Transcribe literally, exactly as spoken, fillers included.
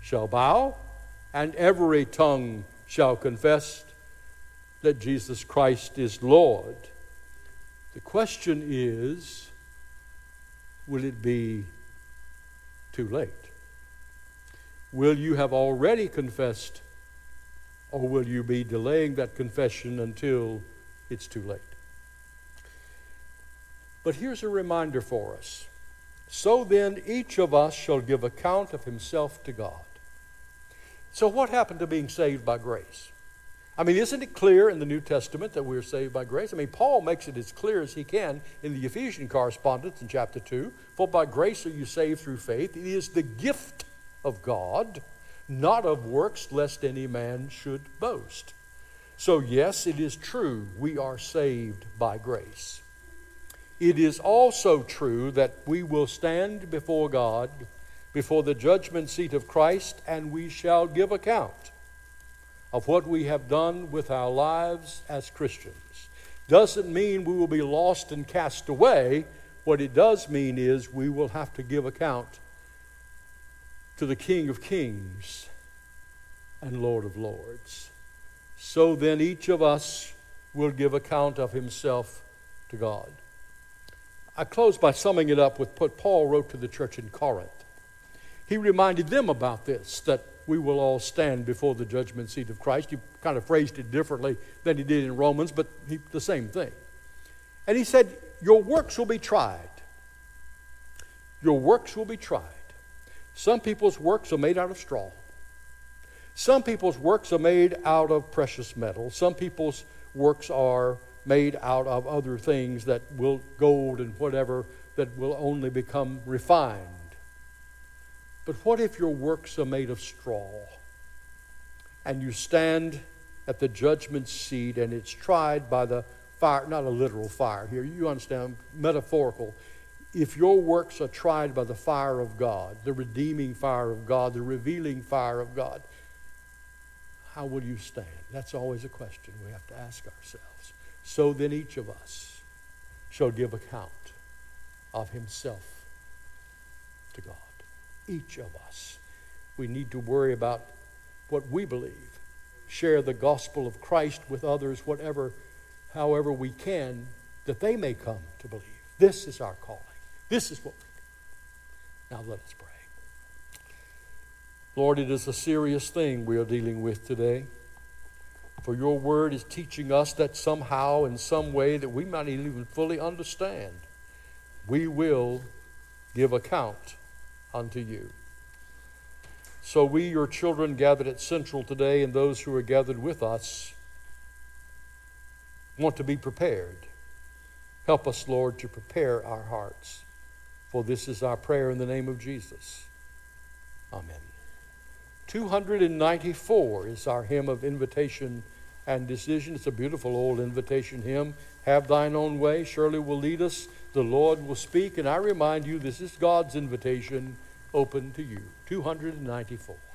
shall bow, and every tongue shall confess that Jesus Christ is Lord. The question is, will it be too late? Will you have already confessed, or will you be delaying that confession until it's too late? But here's a reminder for us. So then, each of us shall give account of himself to God. So what happened to being saved by grace? I mean, isn't it clear in the New Testament that we're saved by grace? I mean, Paul makes it as clear as he can in the Ephesian correspondence in chapter two. For by grace are you saved through faith. It is the gift of God, not of works, lest any man should boast. So yes, it is true, we are saved by grace. It is also true that we will stand before God, before the judgment seat of Christ, and we shall give account of what we have done with our lives as Christians. Doesn't mean we will be lost and cast away. What it does mean is we will have to give account to the King of Kings and Lord of Lords. So then each of us will give account of himself to God. I close by summing it up with what Paul wrote to the church in Corinth. He reminded them about this, that we will all stand before the judgment seat of Christ. He kind of phrased it differently than he did in Romans, but he, the same thing. And he said, your works will be tried. Your works will be tried. Some people's works are made out of straw. Some people's works are made out of precious metal. Some people's works are made out of other things that will, gold and whatever, that will only become refined. But what if your works are made of straw, and you stand at the judgment seat and it's tried by the fire, not a literal fire here, you understand, metaphorical. If your works are tried by the fire of God, the redeeming fire of God, the revealing fire of God, how will you stand? That's always a question we have to ask ourselves. So then each of us shall give account of himself to God. Each of us. We need to worry about what we believe. Share the gospel of Christ with others, whatever, however we can, that they may come to believe. This is our calling. This is what we do. Now let us pray. Lord, it is a serious thing we are dealing with today. For your word is teaching us that somehow, in some way that we might even fully understand, we will give account unto you. So we, your children, gathered at Central today, and those who are gathered with us, want to be prepared. Help us, Lord, to prepare our hearts. For this is our prayer in the name of Jesus. Amen. two ninety-four is our hymn of invitation and decision. It's a beautiful old invitation hymn. Have thine own way. Shirley will lead us. The Lord will speak. And I remind you, this is God's invitation open to you. two ninety-four.